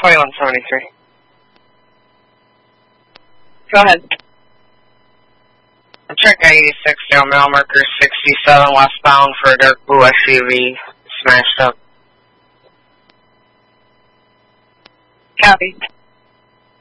2173. Go ahead. Check 86 down mile marker 67 westbound for a dark blue SUV smashed up. Copy.